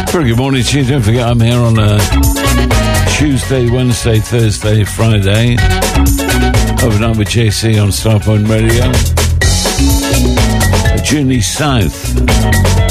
Very good morning to you. Don't forget I'm here on a Tuesday, Wednesday, Thursday, Friday. Overnight with JC on Starpoint Radio. Journey South.